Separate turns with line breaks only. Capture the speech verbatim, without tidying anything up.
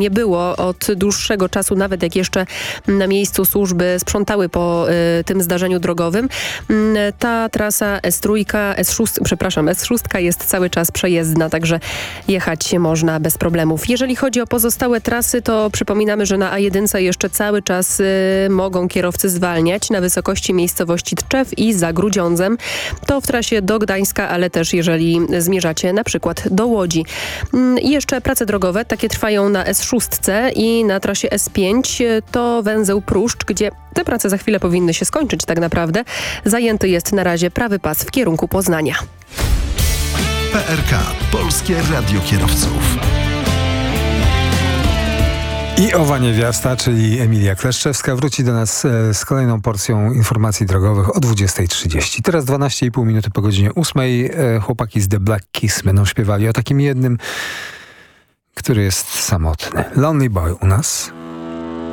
nie było od dłuższego czasu, nawet jak jeszcze na miejscu służby sprzątały po y, tym zdarzeniu drogowym. Y, ta trasa S trzy, S sześć, przepraszam, S sześć jest cały czas przejezdna, także jechać można bez problemów. Jeżeli chodzi o pozostałe trasy, to przypominamy, że na A jeden jeszcze cały czas y, mogą kierowcy zwalniać na wysokości miejscowości Tczew i za Grudziądzem. To w trasie do Gdańska, ale też jeżeli zmierzacie na przykład do Łodzi. Y, I jeszcze prace drogowe, takie trwają na S sześć i na trasie S pięć. To węzeł Pruszcz, gdzie te prace za chwilę powinny się skończyć tak naprawdę. Zajęty jest na razie prawy pas w kierunku Poznania.
P R K. Polskie Radio Kierowców.
I Owa Niewiasta, czyli Emilia Kleszczewska, wróci do nas z kolejną porcją informacji drogowych o dwudziestej trzydzieści. Teraz dwanaście i pół minuty po godzinie ósmej. Chłopaki z The Black Keys będą śpiewali o takim jednym, który jest samotny. Lonely Boy u nas.